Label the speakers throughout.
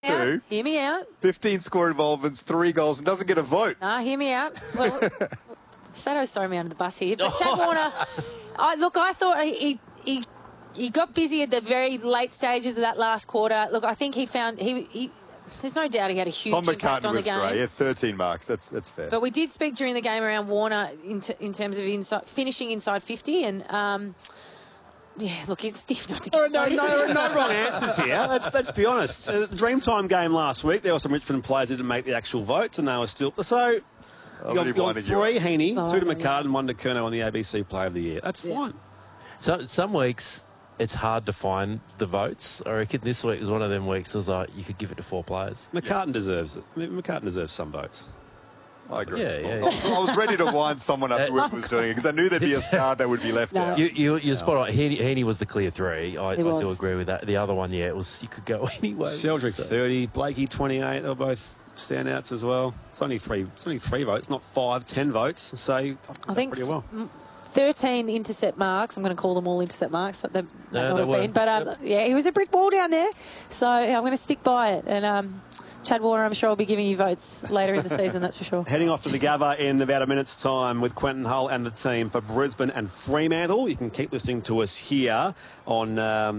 Speaker 1: Hear me out.
Speaker 2: 15 score involvements, 3 goals, and doesn't get a vote.
Speaker 1: Hear me out. Well, Sato's throwing me under the bus here. But Chad Warner, I thought he got busy at the very late stages of that last quarter. Look, I think he found there's no doubt he had a huge impact on the game.
Speaker 2: Great. He had 13 marks. That's fair.
Speaker 1: But we did speak during the game around Warner in terms of finishing inside 50 and. Yeah, look, he's stiff not to get
Speaker 3: no wrong answers here. Let's be honest. Dreamtime game last week, there were some Richmond players who didn't make the actual votes, and they were still... So, you got 3 Heaney, 2 to McCartan, 1 to Curnow on the ABC Player of the Year. That's fine.
Speaker 4: So some weeks, it's hard to find the votes. I reckon this week was one of them weeks. It was like, you could give it to 4 players.
Speaker 3: McCartan deserves it. McCartan deserves some votes.
Speaker 2: I agree.
Speaker 4: Yeah.
Speaker 2: I was ready to wind someone up who was doing it because I knew there'd be a star that would be left out.
Speaker 4: You're spot on. Heaney was the clear 3. I do agree with that. The other one, you could go anyway.
Speaker 3: Sheldrick 30, Blakey 28. They were both standouts as well. It's only 3 votes, not 5, 10 votes. So I think pretty well.
Speaker 1: 13 intercept marks. I'm going to call them all intercept marks. They not have been. But, he was a brick wall down there. So I'm going to stick by it. And Chad Warner, I'm sure, will be giving you votes later in the season, that's for sure.
Speaker 3: Heading off to the Gabba in about a minute's time with Quentin Hull and the team for Brisbane and Fremantle. You can keep listening to us here on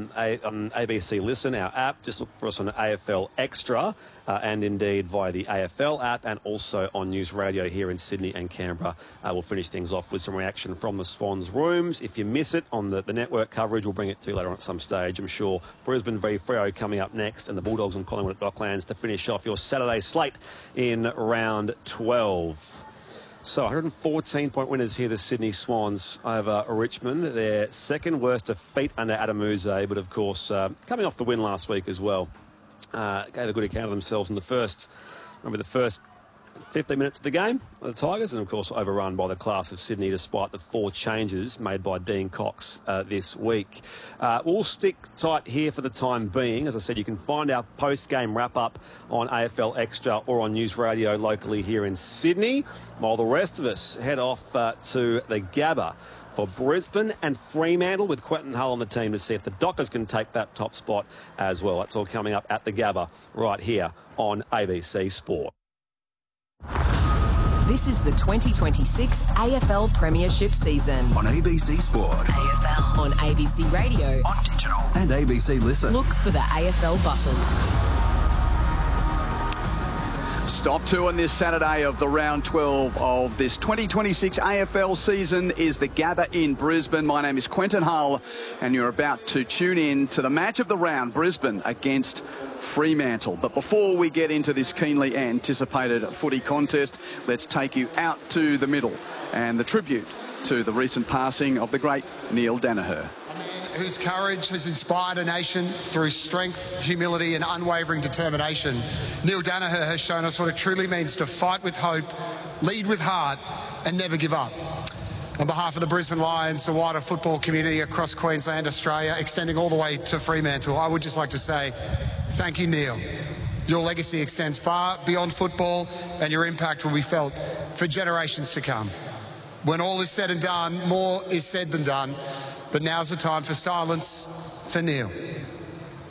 Speaker 3: ABC Listen, our app. Just look for us on AFL Extra and indeed via the AFL app and also on News Radio here in Sydney and Canberra. We'll finish things off with some reaction from the Swans rooms. If you miss it on the network coverage, we'll bring it to you later on at some stage, I'm sure. Brisbane v Freo coming up next and the Bulldogs and Collingwood at Docklands to finish off your Saturday slate in round 12. So 114-point winners here, the Sydney Swans over Richmond. Their second worst defeat under Adam Yze, but of course coming off the win last week as well. Gave a good account of themselves in the first 15 minutes of the game, the Tigers, and of course overrun by the class of Sydney despite the 4 changes made by Dean Cox this week. We'll stick tight here for the time being. As I said, you can find our post-game wrap-up on AFL Extra or on News Radio locally here in Sydney, while the rest of us head off to the Gabba for Brisbane and Fremantle with Quentin Hull on the team to see if the Dockers can take that top spot as well. That's all coming up at the Gabba right here on ABC Sport.
Speaker 5: This is the 2026 AFL Premiership season.
Speaker 6: On ABC Sport.
Speaker 5: AFL. On ABC Radio.
Speaker 6: On digital. And ABC Listen.
Speaker 5: Look for the AFL button.
Speaker 7: Stop 2 on this Saturday of the round 12 of this 2026 AFL season is the Gabba in Brisbane. My name is Quentin Hull and you're about to tune in to the match of the round, Brisbane against Fremantle. But before we get into this keenly anticipated footy contest, let's take you out to the middle and the tribute to the recent passing of the great Neil Daniher.
Speaker 8: Whose courage has inspired a nation through strength, humility and unwavering determination. Neil Daniher has shown us what it truly means to fight with hope, lead with heart and never give up. On behalf of the Brisbane Lions, the wider football community across Queensland, Australia, extending all the way to Fremantle, I would just like to say thank you, Neil. Your legacy extends far beyond football and your impact will be felt for generations to come. When all is said and done, more is said than done. But now's the time for silence for Neil.